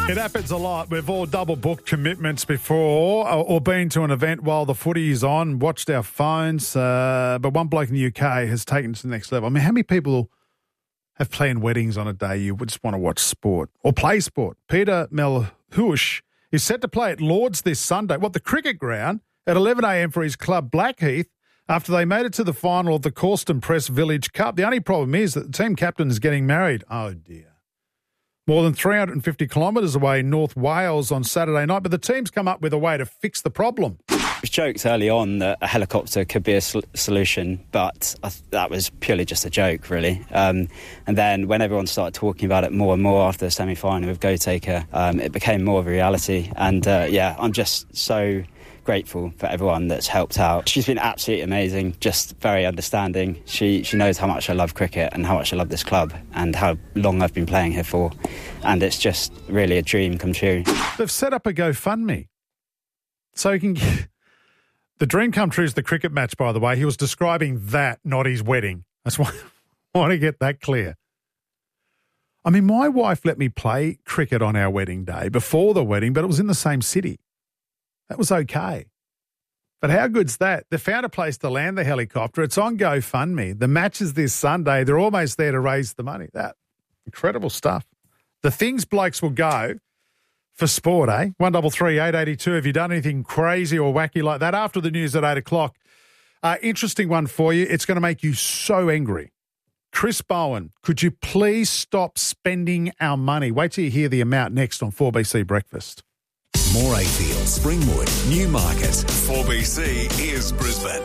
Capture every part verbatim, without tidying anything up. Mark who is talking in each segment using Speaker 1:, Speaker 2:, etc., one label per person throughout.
Speaker 1: It happens a lot. We've all double booked commitments before or, or been to an event while the footy is on, watched our phones. Uh, but one bloke in the U K has taken it to the next level. I mean, how many people have planned weddings on a day you would just want to watch sport or play sport? Peter Melhuish is set to play at Lord's this Sunday, what, the cricket ground, at eleven a.m. for his club Blackheath after they made it to the final of the Caulston Press Village Cup. The only problem is that the team captain is getting married. Oh, dear. More than three hundred fifty kilometres away in North Wales on Saturday night, but the team's come up with a way to fix the problem.
Speaker 2: It was joked early on that a helicopter could be a sol- solution, but I th- that was purely just a joke, really. Um, and then when everyone started talking about it more and more after the semi-final with Go Taker, um, it became more of a reality. And, uh, yeah, I'm just so grateful for everyone that's helped out. She's been absolutely amazing, just very understanding. She she knows how much I love cricket and how much I love this club and how long I've been playing here for. And it's just really a dream come true.
Speaker 1: They've set up a GoFundMe. So you can get... The dream come true is the cricket match, by the way. He was describing that, not his wedding. That's why I want to get that clear. I mean, my wife let me play cricket on our wedding day before the wedding, but it was in the same city. That was okay. But how good's that? They found a place to land the helicopter. It's on GoFundMe. The match is this Sunday. They're almost there to raise the money. That incredible stuff. The things blokes will go for sport, eh? one three three, eight eight two. Have you done anything crazy or wacky like that? After the news at eight o'clock. Uh, interesting one for you. It's going to make you so angry. Chris Bowen, could you please stop spending our money? Wait till you hear the amount next on four B C Breakfast.
Speaker 3: Morayfield, Springwood, Newmarket. four B C is Brisbane.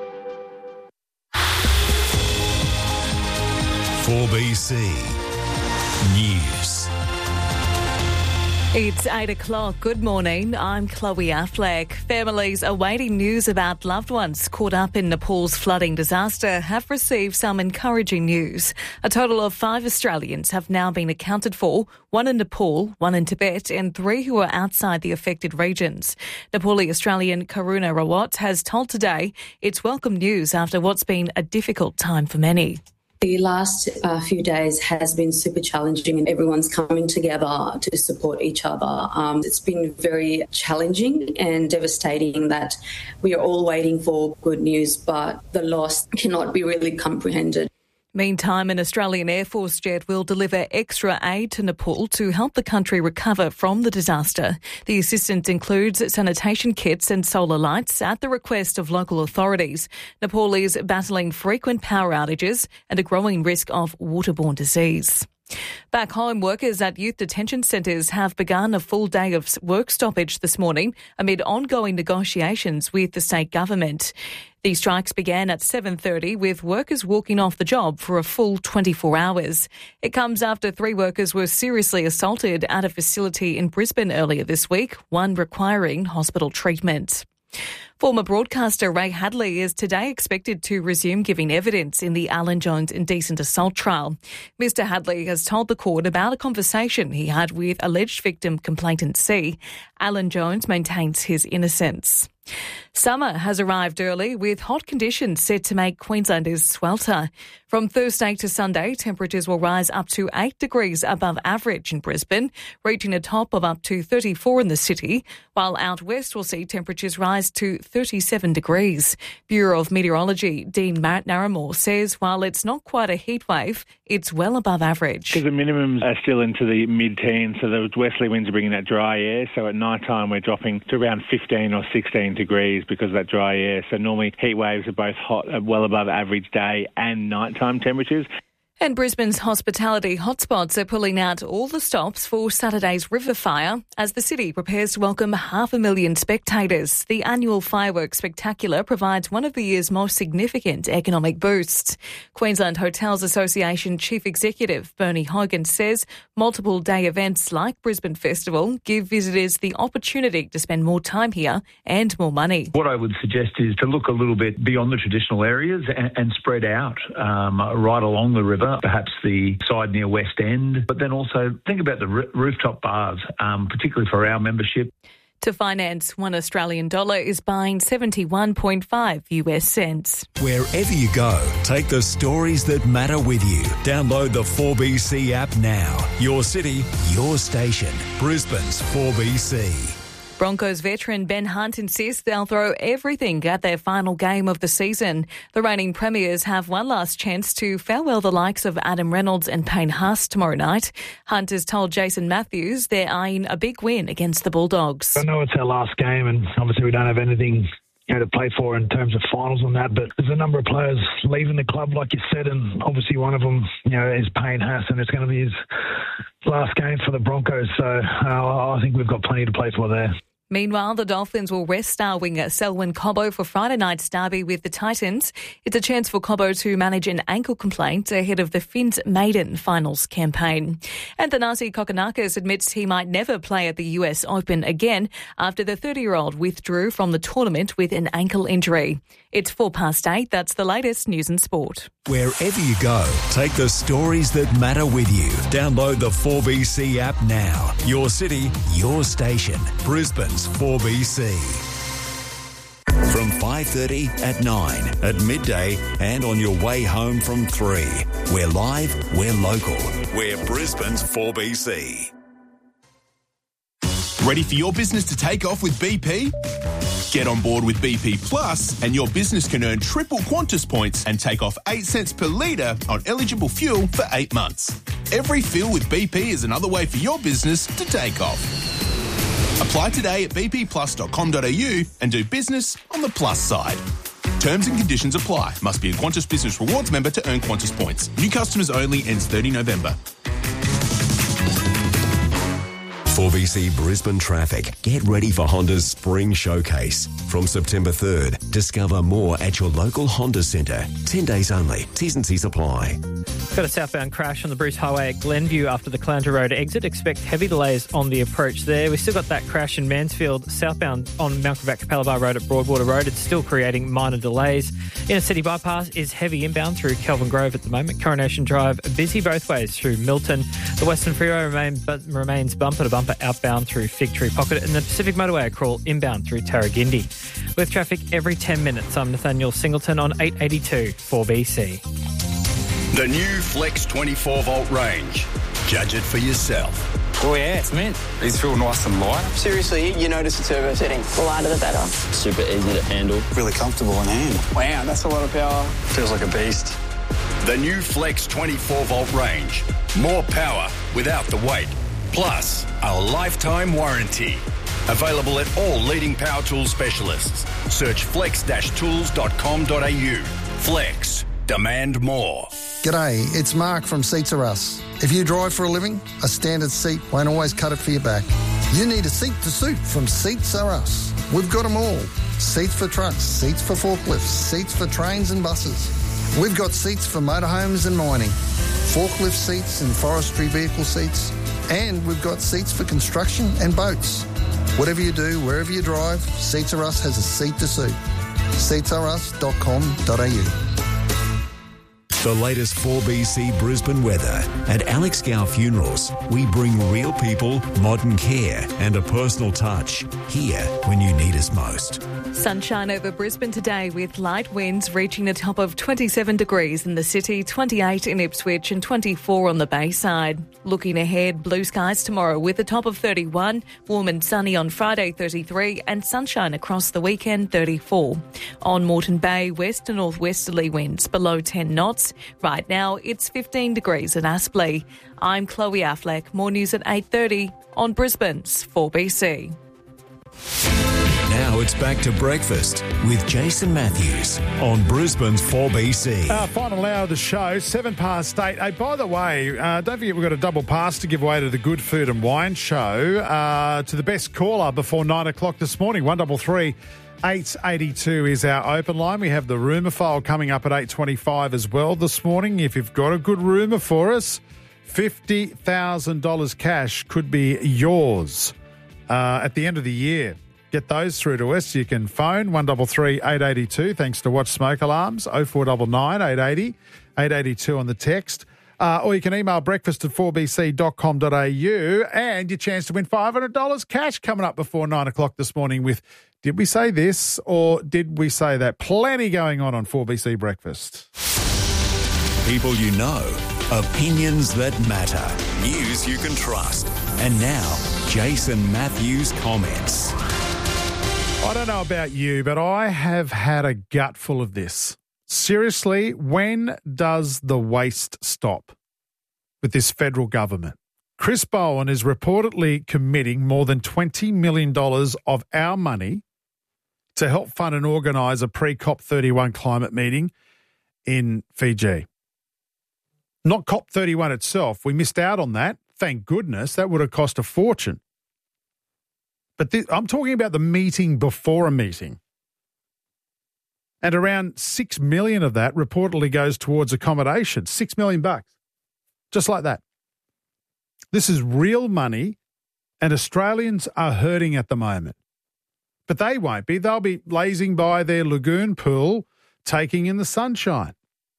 Speaker 3: four B C News.
Speaker 4: It's eight o'clock. Good morning. I'm Chloe Affleck. Families awaiting news about loved ones caught up in Nepal's flooding disaster have received some encouraging news. A total of five Australians have now been accounted for, one in Nepal, one in Tibet, and three who are outside the affected regions. Nepali Australian Karuna Rawat has told Today it's welcome news after what's been a difficult time for many.
Speaker 5: The last uh, few days has been super challenging and everyone's coming together to support each other. Um, it's been very challenging and devastating that we are all waiting for good news, but the loss cannot be really comprehended.
Speaker 4: Meantime, an Australian Air Force jet will deliver extra aid to Nepal to help the country recover from the disaster. The assistance includes sanitation kits and solar lights at the request of local authorities. Nepal is battling frequent power outages and a growing risk of waterborne disease. Back home, workers at youth detention centres have begun a full day of work stoppage this morning amid ongoing negotiations with the state government. These strikes began at seven thirty with workers walking off the job for a full twenty-four hours. It comes after three workers were seriously assaulted at a facility in Brisbane earlier this week, one requiring hospital treatment. Former broadcaster Ray Hadley is today expected to resume giving evidence in the Alan Jones indecent assault trial. Mister Hadley has told the court about a conversation he had with alleged victim complainant C. Alan Jones maintains his innocence. Summer has arrived early with hot conditions set to make Queenslanders swelter. From Thursday to Sunday, temperatures will rise up to eight degrees above average in Brisbane, reaching a top of up to thirty-four in the city, while out west we'll see temperatures rise to thirty-seven degrees. Bureau of Meteorology Dean Naramore says while it's not quite a heat wave, it's well above average.
Speaker 6: Because the minimums are still into the mid-teens, so the westerly winds are bringing that dry air, so at night time we're dropping to around fifteen or sixteen degrees because of that dry air. So normally heat waves are both hot, well above average day and nighttime temperatures.
Speaker 4: And Brisbane's hospitality hotspots are pulling out all the stops for Saturday's River Fire as the city prepares to welcome half a million spectators. The annual fireworks spectacular provides one of the year's most significant economic boosts. Queensland Hotels Association Chief Executive Bernie Hogan says multiple day events like Brisbane Festival give visitors the opportunity to spend more time here and more money.
Speaker 7: What I would suggest is to look a little bit beyond the traditional areas and, and spread out um, right along the river. Perhaps the side near West End, but then also think about the r- rooftop bars, um, particularly for our membership.
Speaker 4: To finance, one Australian dollar is buying seventy-one point five U S cents.
Speaker 3: Wherever you go, take the stories that matter with you. Download the four B C app now. Your city, your station. Brisbane's four B C.
Speaker 4: Broncos veteran Ben Hunt insists they'll throw everything at their final game of the season. The reigning premiers have one last chance to farewell the likes of Adam Reynolds and Payne Haas tomorrow night. Hunt has told Jason Matthews they're eyeing a big win against the Bulldogs.
Speaker 8: I know it's our last game and obviously we don't have anything you know, to play for in terms of finals and that, but there's a number of players leaving the club, like you said, and obviously one of them, you know, is Payne Haas, and it's going to be his last game for the Broncos, so uh, I think we've got plenty to play for there.
Speaker 4: Meanwhile, the Dolphins will rest star winger Selwyn Cobbo for Friday night's derby with the Titans. It's a chance for Cobbo to manage an ankle complaint ahead of the Finns' maiden finals campaign. And Thanasi Kokkinakis admits he might never play at the U S Open again after the thirty-year-old withdrew from the tournament with an ankle injury. It's four past eight. That's the latest news and sport.
Speaker 3: Wherever you go, take the stories that matter with you. Download the four B C app now. Your city, your station. Brisbane's four B C. From five thirty at nine, at midday and on your way home from three. We're live, we're local. We're Brisbane's four B C.
Speaker 9: Ready for your business to take off with B P? Get on board with B P Plus and your business can earn triple Qantas points and take off eight cents per litre on eligible fuel for eight months. Every fill with B P is another way for your business to take off. Apply today at b p plus dot com dot a u and do business on the plus side. Terms and conditions apply. Must be a Qantas Business Rewards member to earn Qantas points. New customers only. Ends thirtieth of November.
Speaker 3: four B C Brisbane Traffic. Get ready for Honda's Spring Showcase. From September third, discover more at your local Honda Centre. ten days only. T's and C's apply.
Speaker 10: Got a southbound crash on the Bruce Highway at Glenview after the Caloundra Road exit. Expect heavy delays on the approach there. We've still got that crash in Mansfield, southbound on Mount Gravatt Capella Bar Road at Broadwater Road. It's still creating minor delays. Inner City Bypass is heavy inbound through Kelvin Grove at the moment. Coronation Drive busy both ways through Milton. The Western Freeway remain, but remains bumper to bumper outbound through Fig Tree Pocket, and the Pacific Motorway a crawl inbound through Tarragindi. With traffic every ten minutes, I'm Nathaniel Singleton on eight eighty-two four B C.
Speaker 3: The new Flex twenty-four volt range. Judge it for yourself.
Speaker 11: Oh yeah, it's mint. These feel nice and light.
Speaker 12: Seriously, you notice the turbo setting. The lighter the better.
Speaker 11: Super easy to handle.
Speaker 12: Really comfortable in hand. Wow, that's a lot of power.
Speaker 11: Feels like a beast.
Speaker 3: The new Flex twenty-four volt range. More power without the weight. Plus, a lifetime warranty. Available at all leading power tools specialists. Search flex dash tools dot com dot a u. Flex. Demand more.
Speaker 13: G'day, it's Mark from Seats Are Us. If you drive for a living, a standard seat won't always cut it for your back. You need a seat to suit from Seats Are Us. We've got them all. Seats for trucks, seats for forklifts, seats for trains and buses. We've got seats for motorhomes and mining, forklift seats and forestry vehicle seats, and we've got seats for construction and boats. Whatever you do, wherever you drive, Seats Are Us has a seat to suit. seats are us dot com dot a u.
Speaker 3: The latest four B C Brisbane weather. At Alex Gow Funerals, we bring real people, modern care and a personal touch. Here when you need us most.
Speaker 4: Sunshine over Brisbane today with light winds reaching a top of twenty-seven degrees in the city, twenty-eight in Ipswich and twenty-four on the Bayside. Looking ahead, blue skies tomorrow with a top of thirty-one, warm and sunny on Friday thirty-three and sunshine across the weekend thirty-four. On Moreton Bay, west to northwesterly winds below ten knots. Right now it's fifteen degrees at Aspley. I'm Chloe Affleck. More news at eight thirty on Brisbane's four B C.
Speaker 3: Now it's back to breakfast with Jason Matthews on Brisbane's four B C.
Speaker 1: Uh, final hour of the show, seven past eight. Hey, by the way, uh, don't forget we've got a double pass to give away to the Good Food and Wine Show uh, to the best caller before nine o'clock this morning. one double three eight eighty-two is our open line. We have the rumour file coming up at eight twenty-five as well this morning. If you've got a good rumour for us, fifty thousand dollars cash could be yours uh, at the end of the year. Get those through to us. You can phone one double three eight eighty-two thanks to Watch Smoke Alarms, oh four nine nine eight eighty eight eighty-two on the text. Uh, or you can email breakfast at four b c dot com dot a u, and your chance to win five hundred dollars cash coming up before nine o'clock this morning with, did we say this or did we say that? Plenty going on on four B C Breakfast.
Speaker 3: People you know, opinions that matter, news you can trust. And now, Jason Matthews comments.
Speaker 1: I don't know about you, but I have had a gutful of this. Seriously, when does the waste stop with this federal government? Chris Bowen is reportedly committing more than twenty million dollars of our money to help fund and organise a pre-COP thirty-one climate meeting in Fiji. Not COP thirty-one itself. We missed out on that. Thank goodness. That would have cost a fortune. But this, I'm talking about the meeting before a meeting. And around six million of that reportedly goes towards accommodation. Six million bucks. Just like that. This is real money, and Australians are hurting at the moment. But they won't be. They'll be lazing by their lagoon pool, taking in the sunshine.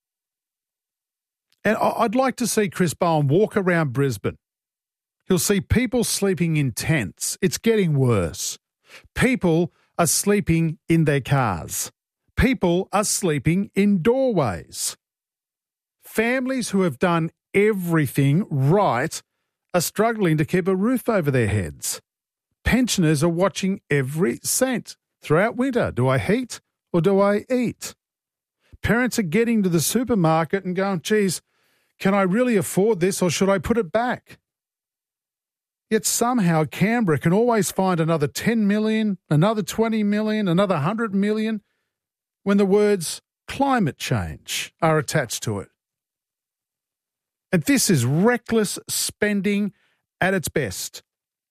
Speaker 1: And I'd like to see Chris Bowen walk around Brisbane. He'll see people sleeping in tents. It's getting worse. People are sleeping in their cars. People are sleeping in doorways. Families who have done everything right are struggling to keep a roof over their heads. Pensioners are watching every cent throughout winter. Do I heat or do I eat? Parents are getting to the supermarket and going, geez, can I really afford this or should I put it back? Yet somehow Canberra can always find another ten million, another twenty million, another one hundred million when the words climate change are attached to it. And this is reckless spending at its best.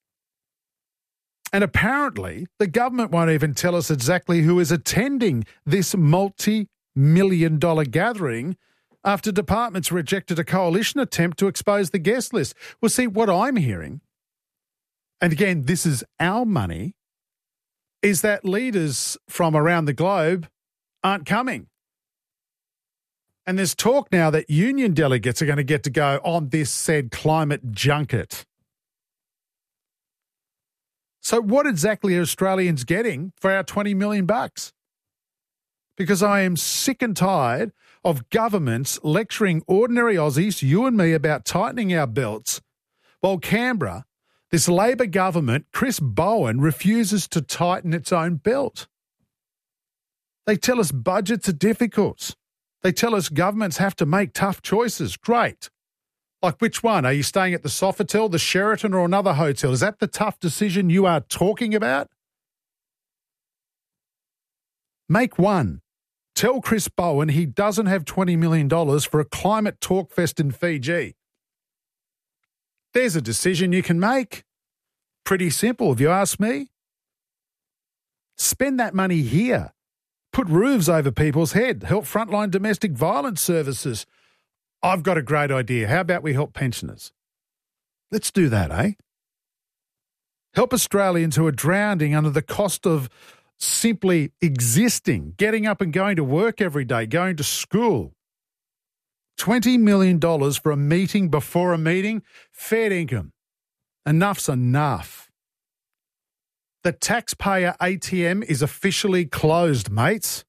Speaker 1: And apparently the government won't even tell us exactly who is attending this multi-million dollar gathering after departments rejected a coalition attempt to expose the guest list. Well, see, what I'm hearing, and again, this is our money, is that leaders from around the globe aren't coming. And there's talk now that union delegates are going to get to go on this said climate junket. So what exactly are Australians getting for our twenty million bucks? Because I am sick and tired of governments lecturing ordinary Aussies, you and me, about tightening our belts, while Canberra, this Labor government, Chris Bowen, refuses to tighten its own belt. They tell us budgets are difficult. They tell us governments have to make tough choices. Great. Like which one? Are you staying at the Sofitel, the Sheraton, or another hotel? Is that the tough decision you are talking about? Make one. Tell Chris Bowen he doesn't have twenty million dollars for a climate talk fest in Fiji. There's a decision you can make. Pretty simple, if you ask me. Spend that money here. Put roofs over people's head. Help frontline domestic violence services. I've got a great idea. How about we help pensioners? Let's do that, eh? Help Australians who are drowning under the cost of simply existing, getting up and going to work every day, going to school. twenty million dollars for a meeting before a meeting? Fair income. Enough's enough. The taxpayer A T M is officially closed, mates.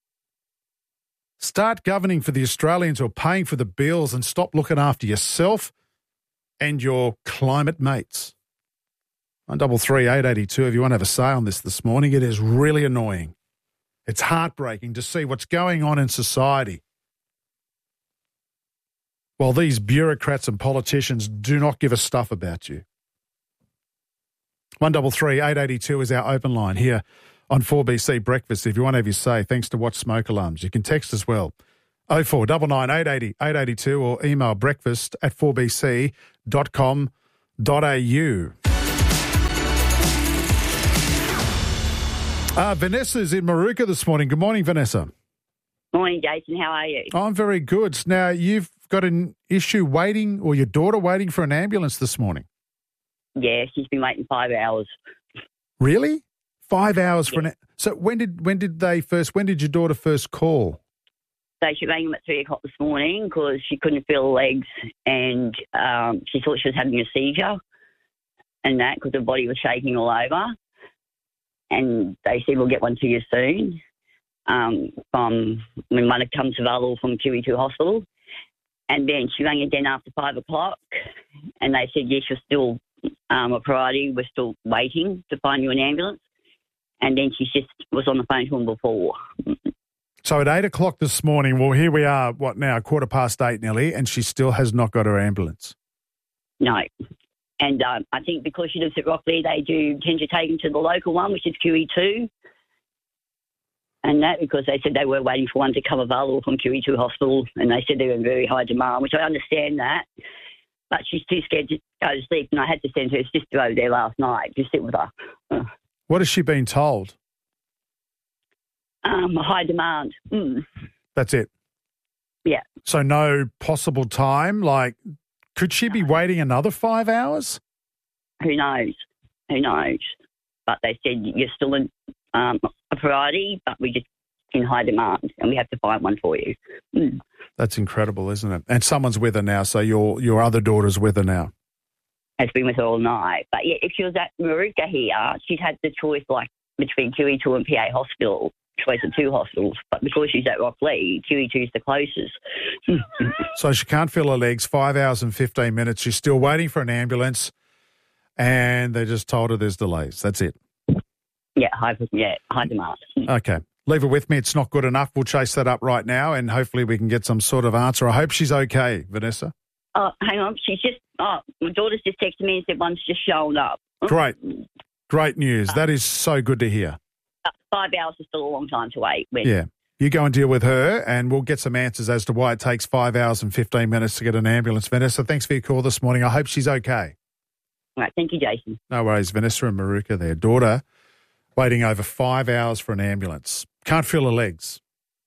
Speaker 1: Start governing for the Australians who are paying for the bills and stop looking after yourself and your climate mates. one double three eight eighty two, if you want to have a say on this this morning, it is really annoying. It's heartbreaking to see what's going on in society. While these bureaucrats and politicians do not give a stuff about you. one double three eight eighty two is our open line here on four B C Breakfast. If you want to have your say, thanks to Watch Smoke Alarms. You can text as well. oh four nine nine eight eight oh eight eight two or email breakfast at four b c dot com dot a u. Uh, Vanessa's in Maruka this morning. Good morning, Vanessa.
Speaker 14: Morning, Jason. How are you?
Speaker 1: I'm very good. Now, you've got an issue waiting, or your daughter waiting for an ambulance this morning.
Speaker 14: Yeah, she's been waiting five hours.
Speaker 1: Really? Five hours
Speaker 14: yeah.
Speaker 1: for an... So when did when did they first... When did your daughter first call?
Speaker 14: So she rang him at three o'clock this morning because she couldn't feel her legs and um, she thought she was having a seizure and that because her body was shaking all over. And they said, we'll get one to you soon um, from when one comes available from Q E two Hospital. And then she rang again after five o'clock and they said, yes, you're still um, a priority. We're still waiting to find you an ambulance. And then she just was on the phone to him before.
Speaker 1: So at eight o'clock this morning, well, here we are, what now, quarter past eight nearly, and she still has not got her ambulance.
Speaker 14: No. And um, I think because she lives at Rocklea, they do tend to take them to the local one, which is Q E two. And that because they said they were waiting for one to come available from Q E two Hospital, and they said they were in very high demand, which I understand that. But she's too scared to go to sleep, and I had to send her sister over there last night to sit with her. Uh,
Speaker 1: What has she been told?
Speaker 14: Um, high demand. Mm.
Speaker 1: That's it?
Speaker 14: Yeah.
Speaker 1: So no possible time? Like, could she be waiting another five hours?
Speaker 14: Who knows? Who knows? But they said you're still in, um, a priority, but we just in high demand and we have to find one for you. Mm.
Speaker 1: That's incredible, isn't it? And someone's with her now, so your your other daughter's with her now.
Speaker 14: Has been with her all night. But yeah, if she was at Maruka here, she'd had the choice like between Q E two and P A Hospital, choice of two hospitals. But because she's at Rocklea, Q E two is the closest.
Speaker 1: So she can't feel her legs, five hours and fifteen minutes. She's still waiting for an ambulance and they just told her there's delays. That's it.
Speaker 14: Yeah, high, yeah, high demand.
Speaker 1: Okay. Leave it with me. It's not good enough. We'll chase that up right now and hopefully we can get some sort of answer. I hope she's okay, Vanessa.
Speaker 14: Oh, hang on. She's just, oh, my daughter's just texted me and said one's just shown up.
Speaker 1: Great. Great news. That is so good to hear.
Speaker 14: Uh, five hours is still a long time to wait. When,
Speaker 1: yeah. You go and deal with her and we'll get some answers as to why it takes five hours and fifteen minutes to get an ambulance. Vanessa, thanks for your call this morning. I hope she's okay.
Speaker 14: All right. Thank you, Jason.
Speaker 1: No worries. Vanessa and Maruka, their daughter, waiting over five hours for an ambulance. Can't feel her legs.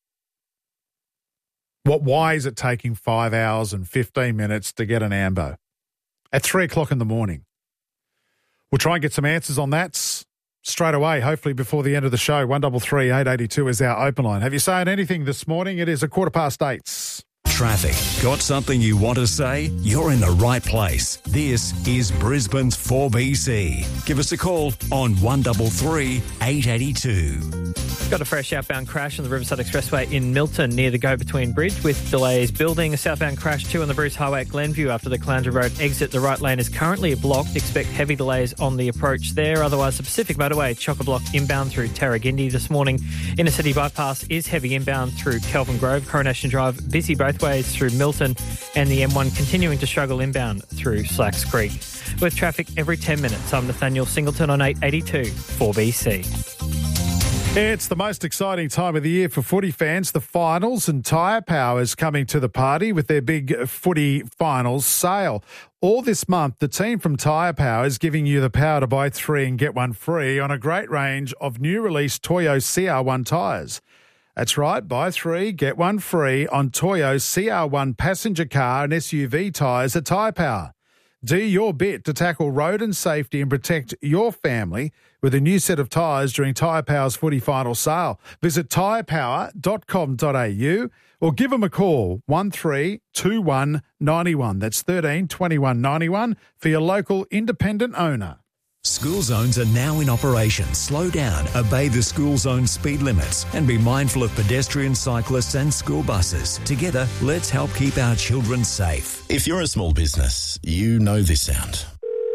Speaker 1: What? Why is it taking five hours and fifteen minutes to get an ambo at three o'clock in the morning? We'll try and get some answers on that straight away, hopefully before the end of the show. one three three, eight eight two is our open line. Have you saying anything this morning? It is a quarter past eight.
Speaker 3: Traffic. Got something you want to say? You're in the right place. This is Brisbane's four B C. Give us a call on one three three, eight eight two.
Speaker 10: Got a fresh outbound crash on the Riverside Expressway in Milton near the go-between bridge with delays building. A southbound crash too on the Bruce Highway at Glenview after the Caloundra Road exit. The right lane is currently blocked. Expect heavy delays on the approach there. Otherwise, the Pacific Motorway chock-a-block inbound through Tarragindi this morning. Inner City Bypass is heavy inbound through Kelvin Grove. Coronation Drive busy both ways through Milton, and the M one continuing to struggle inbound through Slacks Creek. With traffic every ten minutes, I'm Nathaniel Singleton on eight eighty-two four B C.
Speaker 1: It's the most exciting time of the year for footy fans. The finals, and Tyre Power is coming to the party with their big footy finals sale. All this month, the team from Tyre Power is giving you the power to buy three and get one free on a great range of new release Toyo C R one tyres. That's right, buy three, get one free on Toyo C R one passenger car and S U V tyres at Tyre Power. Do your bit to tackle road and safety and protect your family with a new set of tyres during Tyre Power's footy final sale. Visit tyre power dot com dot a u or give them a call, one three two one nine one. That's one three two one nine one for your local independent owner.
Speaker 3: School zones are now in operation. Slow down, obey the school zone speed limits, and be mindful of pedestrians, cyclists and school buses. Together, let's help keep our children safe.
Speaker 15: If you're a small business, you know this sound.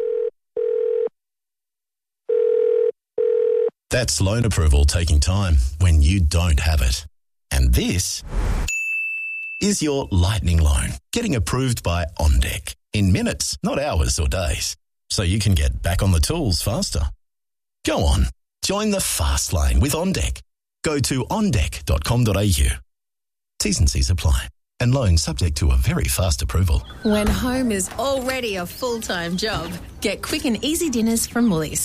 Speaker 15: That's loan approval taking time when you don't have it. And this is your lightning loan, getting approved by OnDeck in minutes, not hours or days. So you can get back on the tools faster. Go on, join the fast lane with OnDeck. Go to on deck dot com dot a u. T's and C's apply. And loan subject to a very fast approval.
Speaker 16: When home is already a full-time job, get quick and easy dinners from Woolies.